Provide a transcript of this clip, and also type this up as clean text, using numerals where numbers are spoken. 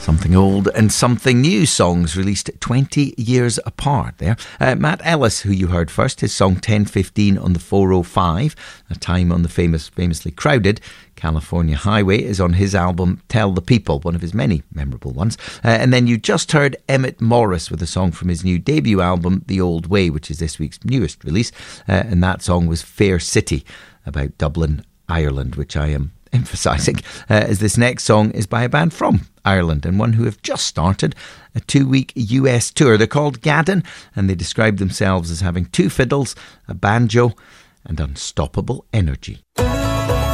Something old and something new songs released 20 years apart there. Matt Ellis, who you heard first, his song 1015 on the 405, a time on the famously crowded California highway, is on his album Tell the People, one of his many memorable ones. And then you just heard Emmett Morris with a song from his new debut album The Old Way, which is this week's newest release. And that song was Fair City, about Dublin, Ireland, which I am emphasising, as this next song is by a band from Ireland and one who have just started a 2-week US tour. They're called Gaddon, and they describe themselves as having 2 fiddles, a banjo and unstoppable energy.